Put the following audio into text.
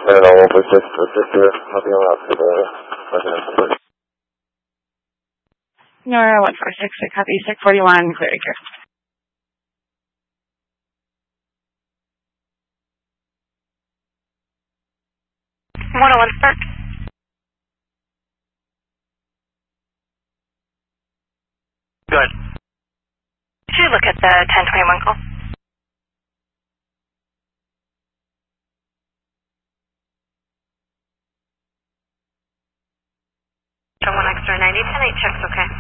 And all over 6 for 50, nothing else for the residential. Nora 146, copy 641, clear to clear. 101 start. Good. Did you look at the 1021 call? So 1 extra 90, 10-8 checks, okay.